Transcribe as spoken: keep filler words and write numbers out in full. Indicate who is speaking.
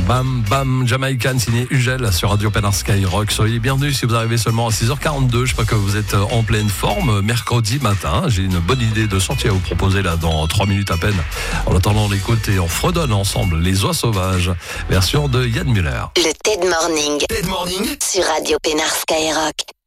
Speaker 1: Bam Bam Jamaican signé Ugel sur Radio Pénard Skyrock. Soyez les bienvenus si vous arrivez seulement à six heures quarante-deux. Je crois que vous êtes en pleine forme. Mercredi matin, j'ai une bonne idée de sortie à vous proposer là dans trois minutes à peine. En attendant, on écoute et on fredonne ensemble Les Oies Sauvages, version de Yann Müller.
Speaker 2: Le Ted Morning.
Speaker 1: Ted Morning
Speaker 2: Sur Radio Pénard Skyrock.